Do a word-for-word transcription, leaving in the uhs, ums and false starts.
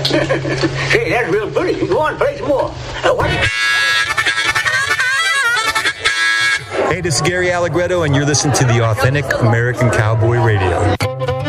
Hey, that's real pretty. Go on, play some more. Uh, what? Hey, this is Gary Allegretto, and you're listening to the Authentic American Cowboy Radio.